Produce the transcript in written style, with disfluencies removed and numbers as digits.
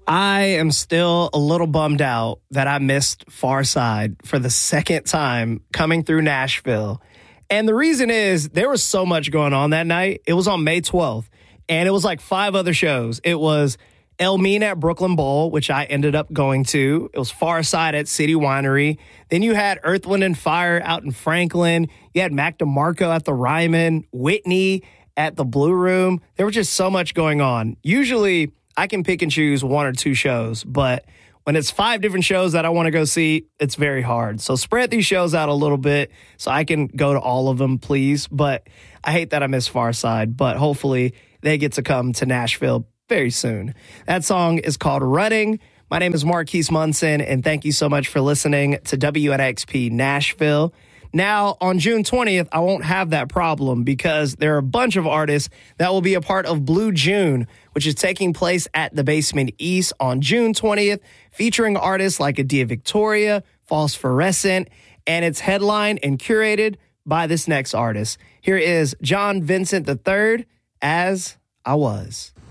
I am still a little bummed out that I missed Far Side for the second time coming through Nashville. And the reason is there was so much going on that night. It was on May 12th, and it was like 5 other shows. It was El Mean at Brooklyn Bowl, which I ended up going to. It was Far Side at City Winery. Then you had Earth, Wind, and Fire out in Franklin. You had Mac DeMarco at the Ryman, Whitney at the Blue Room. There was just so much going on. Usually I can pick and choose 1 or 2 shows, but when it's 5 different shows that I want to go see, it's very hard. So spread these shows out a little bit so I can go to all of them, please. But I hate that I missed Far Side, but hopefully they get to come to Nashville very soon. That song is called Running. My name is Marquise Munson, and thank you so much for listening to WNXP Nashville. Now, on June 20th, I won't have that problem because there are a bunch of artists that will be a part of Blue June, which is taking place at the Basement East on June 20th, featuring artists like Adia Victoria, Phosphorescent, and it's headlined and curated by this next artist. Here is John Vincent III, As I Was.